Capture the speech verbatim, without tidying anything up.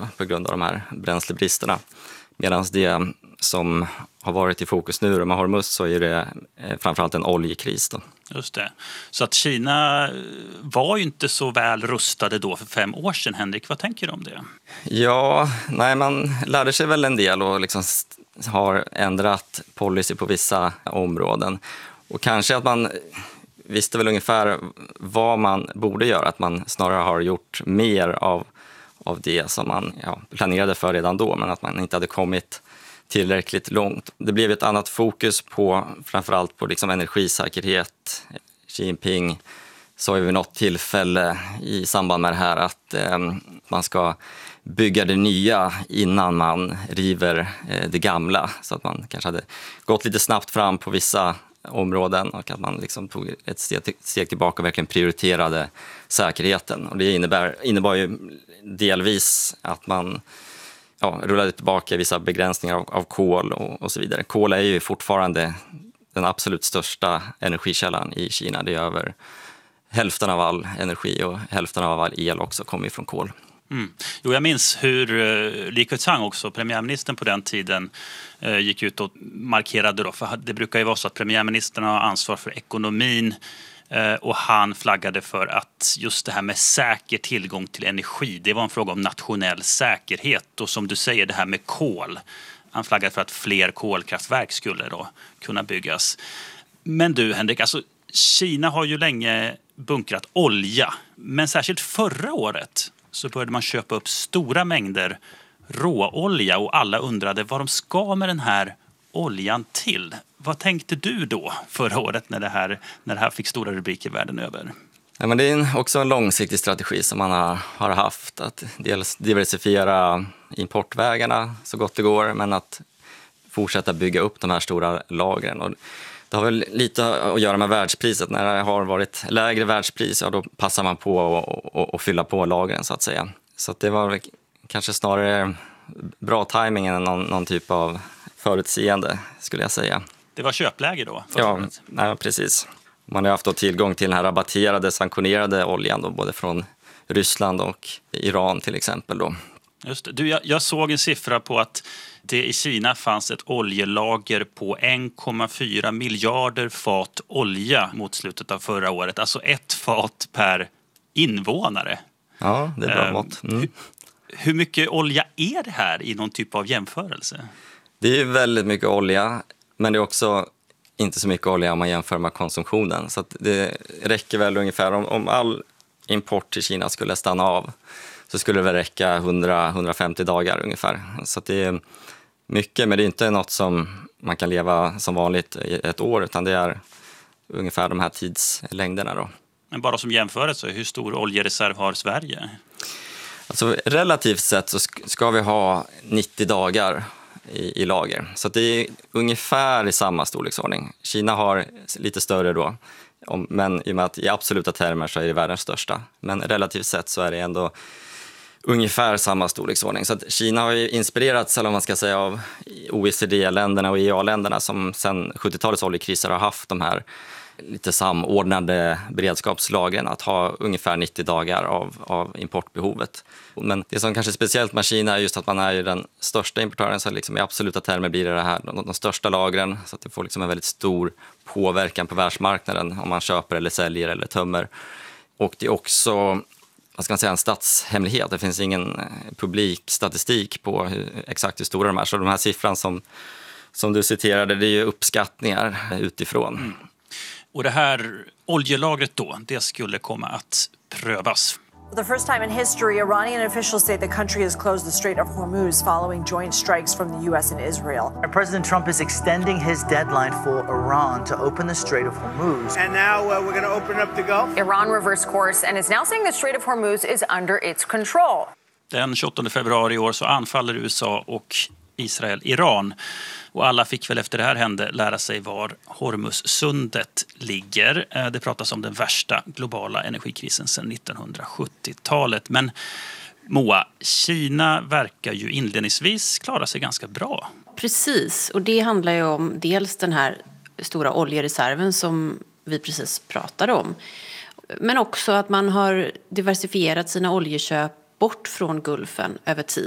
på grund av de här bränslebristerna. Medan det som har varit i fokus nu med Hormuz så är det framförallt en oljekris då. Just det. Så att Kina var ju inte så väl rustade då för fem år sedan, Henrik. Vad tänker du om det? Ja, nej, man lärde sig väl en del och liksom har ändrat policy på vissa områden. Och kanske att man visste väl ungefär vad man borde göra. Att man snarare har gjort mer av, av det som man ja, planerade för redan då. Men att man inte hade kommit tillräckligt långt. Det blev ett annat fokus på framförallt på liksom energisäkerhet. Xi Jinping sa ju vid något tillfälle i samband med det här att eh, man ska bygga det nya innan man river eh, det gamla. Så att man kanske hade gått lite snabbt fram på vissa områden och att man liksom tog ett steg, steg tillbaka och verkligen prioriterade säkerheten. Och det innebär, innebar ju delvis att man ja, rullade tillbaka vissa begränsningar av, av kol och, och så vidare. Kol är ju fortfarande den absolut största energikällan i Kina. Det är över hälften av all energi och hälften av all el också kommer från kol. Mm. Jo, jag minns hur uh, Li Keqiang också, premiärministern på den tiden, uh, gick ut och markerade då, för det brukar ju vara så att premiärministern har ansvar för ekonomin uh, och han flaggade för att just det här med säker tillgång till energi, det var en fråga om nationell säkerhet och som du säger det här med kol. Han flaggade för att fler kolkraftverk skulle då kunna byggas. Men du Henrik, alltså Kina har ju länge bunkrat olja, men särskilt förra året så började man köpa upp stora mängder råolja och alla undrade vad de ska med den här oljan till. Vad tänkte du då förra året när det här, när det här fick stora rubriker världen över? Ja, men det är också en långsiktig strategi som man har, har haft. Att dels diversifiera importvägarna så gott det går men att fortsätta bygga upp de här stora lagren. Och det har väl lite att göra med världspriset. När det har varit lägre världspris, ja, då passar man på att fylla på lagren så att säga. Så att det var kanske snarare bra timing än någon, någon typ av förutseende skulle jag säga. Det var köpläge då? Ja, nej, precis. Man har haft då tillgång till den här rabatterade, sanktionerade oljan då, både från Ryssland och Iran till exempel då. Just det. Du, jag, jag såg en siffra på att det i Kina fanns ett oljelager på en komma fyra miljarder fat olja mot slutet av förra året. Alltså ett fat per invånare. Ja, det är bra um, mått. Mm. Hur, hur mycket olja är det här i någon typ av jämförelse? Det är väldigt mycket olja, men det är också inte så mycket olja om man jämför med konsumtionen. Så att det räcker väl ungefär, om, om all import till Kina skulle stanna av så skulle det väl räcka hundra till hundrafemtio dagar ungefär. Så att det är mycket, men det är inte något som man kan leva som vanligt i ett år, utan det är ungefär de här tidslängderna då. Men bara som jämförelse, hur stor oljereserv har Sverige? Alltså relativt sett så ska vi ha nittio dagar i, i lager. Så det är ungefär i samma storleksordning. Kina har lite större då, men i och med att i absoluta termer så är det världens största. Men relativt sett så är det ändå ungefär samma storleksordning. Så att Kina har ju inspirerats, eller vad man ska säga, av O E C D-länderna och E A-länderna som sedan sjuttiotalets oljekriser har haft de här lite samordnade beredskapslagren att ha ungefär nittio dagar av, av importbehovet. Men det som kanske är speciellt med Kina är just att man är ju den största importören, så liksom i absoluta termer blir det här de, de största lagren, så att det får liksom en väldigt stor påverkan på världsmarknaden om man köper eller säljer eller tömmer. Och det är också, vad ska man säga, en statshemlighet. Det finns ingen publik statistik på hur, exakt hur stora de är. Så de här siffran som, som du citerade, det är ju uppskattningar utifrån. Mm. Och det här oljelagret då, det skulle komma att prövas. For the first time in history, Iranian officials say the country has closed the Strait of Hormuz following joint strikes from the U S and Israel. President Trump is extending his deadline for Iran to open the Strait of Hormuz. And now uh, we're going to open up the Gulf. Iran reversed course and is now saying the Strait of Hormuz is under its control. Den tjugoåttonde februari i år så anfaller U S A och Israel Iran. Och alla fick väl efter det här hände lära sig var Hormuzsundet ligger. Det pratas om den värsta globala energikrisen sedan nittonhundrasjuttiotalet. Men Moa, Kina verkar ju inledningsvis klara sig ganska bra. Precis, och det handlar ju om dels den här stora oljereserven som vi precis pratade om. Men också att man har diversifierat sina oljeköp bort från Gulfen över tid.